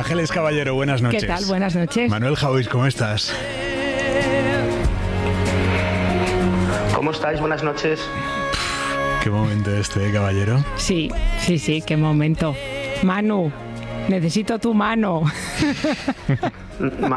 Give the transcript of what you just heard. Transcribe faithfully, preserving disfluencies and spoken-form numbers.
Ángeles Caballero, buenas noches. ¿Qué tal? Buenas noches. Manuel Jauis, ¿cómo estás? ¿Cómo estáis? Buenas noches. Qué momento este, ¿eh, caballero? Sí, sí, sí, qué momento. Manu, necesito tu mano.